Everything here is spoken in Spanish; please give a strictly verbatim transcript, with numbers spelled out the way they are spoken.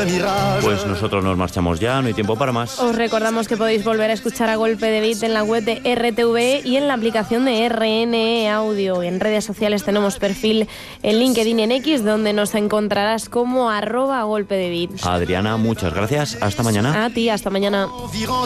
Pues nosotros nos marchamos ya, no hay tiempo para más. Os recordamos que podéis volver a escuchar A Golpe de Beat en la web de R T V y en la aplicación de R N E Audio. En redes sociales tenemos perfil en LinkedIn y en X, donde nos encontrarás como arroba A Golpe de Beat. Adriana, muchas gracias. Hasta mañana. A ti, hasta mañana.